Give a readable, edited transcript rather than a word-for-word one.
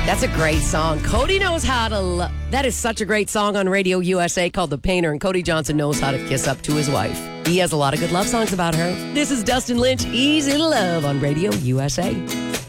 That's a great song. Cody knows how to love. That is such a great song on Radio USA called The Painter, and Cody Johnson knows how to kiss up to his wife. He has a lot of good love songs about her. This is Dustin Lynch, Easy Love on Radio USA.